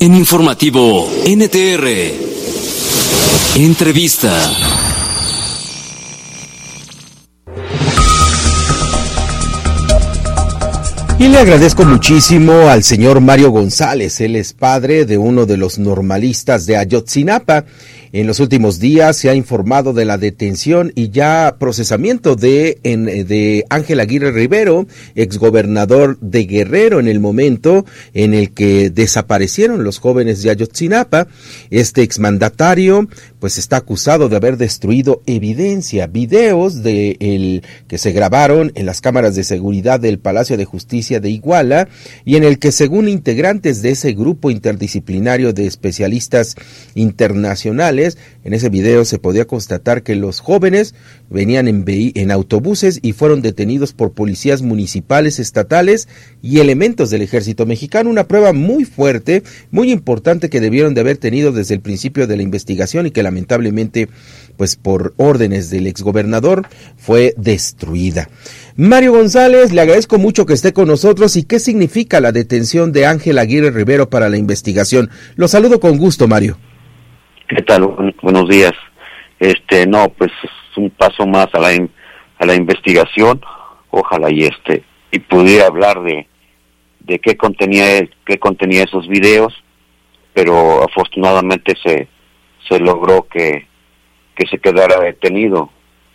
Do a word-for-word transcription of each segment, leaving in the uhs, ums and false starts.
En Informativo N T R, entrevista. Y le agradezco muchísimo al señor Mario González. Él es padre de uno de los normalistas de Ayotzinapa. En los últimos días se ha informado de la detención y ya procesamiento de, en, de Ángel Aguirre Rivero, exgobernador de Guerrero, en el momento en el que desaparecieron los jóvenes de Ayotzinapa. Este exmandatario pues está acusado de haber destruido evidencia, videos de el que se grabaron en las cámaras de seguridad del Palacio de Justicia de Iguala, y en el que, según integrantes de ese grupo interdisciplinario de especialistas internacionales, en ese video se podía constatar que los jóvenes venían en, en autobuses y fueron detenidos por policías municipales, estatales y elementos del ejército mexicano. Una prueba muy fuerte, muy importante, que debieron de haber tenido desde el principio de la investigación y que lamentablemente, pues por órdenes del exgobernador, fue destruida. Mario González, le agradezco mucho que esté con nosotros. ¿Y qué significa la detención de Ángel Aguirre Rivero para la investigación? Lo saludo con gusto, Mario. ¿Qué tal? Buenos días. Este, no, pues es un paso más a la a la investigación. Ojalá y este y pudiera hablar de de qué contenía qué contenía esos videos, pero afortunadamente se se logró que que se quedara detenido.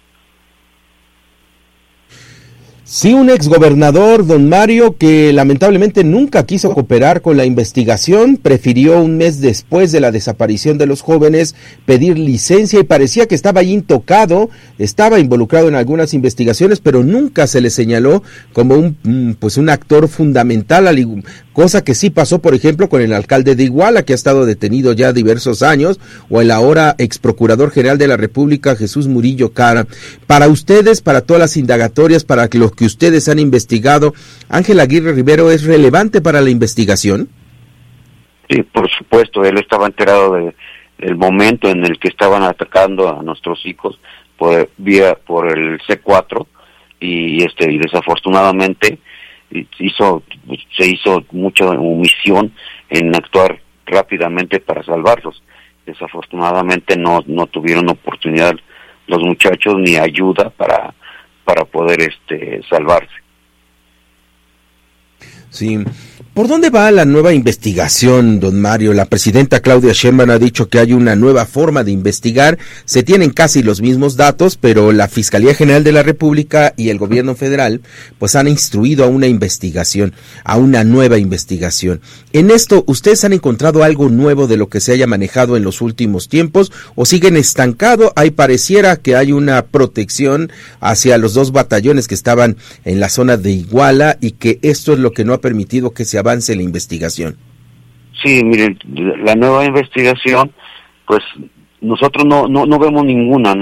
Sí, un exgobernador, don Mario, que lamentablemente nunca quiso cooperar con la investigación, prefirió un mes después de la desaparición de los jóvenes pedir licencia y parecía que estaba ahí intocado, estaba involucrado en algunas investigaciones, pero nunca se le señaló como un pues un actor fundamental, cosa que sí pasó, por ejemplo, con el alcalde de Iguala, que ha estado detenido ya diversos años, o el ahora ex procurador general de la República, Jesús Murillo Cara. Para ustedes, para todas las indagatorias, para los que ustedes han investigado, ¿Ángel Aguirre Rivero es relevante para la investigación? Sí, por supuesto, él estaba enterado de, del momento en el que estaban atacando a nuestros hijos por vía por el C cuatro y este y desafortunadamente hizo se hizo mucha omisión en actuar rápidamente para salvarlos. Desafortunadamente no no tuvieron oportunidad los muchachos ni ayuda para para poder este salvarse. Sí. ¿Por dónde va la nueva investigación, don Mario? La presidenta Claudia Sheinbaum ha dicho que hay una nueva forma de investigar. Se tienen casi los mismos datos, pero la Fiscalía General de la República y el gobierno federal pues han instruido a una investigación, a una nueva investigación. En esto, ¿ustedes han encontrado algo nuevo de lo que se haya manejado en los últimos tiempos o siguen estancados? Ahí pareciera que hay una protección hacia los dos batallones que estaban en la zona de Iguala y que esto es lo que no ha permitido que se avance la investigación. Sí, miren, la nueva investigación, pues nosotros no no, no vemos ninguna, ¿no?